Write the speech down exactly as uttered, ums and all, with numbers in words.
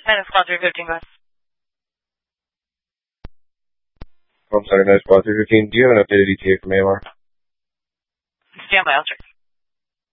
Minus Squad three fifteen, guys. I'm sorry, Minus Squad three fifteen. Do you have an updated E T A from A M R? Stand by, I'll check.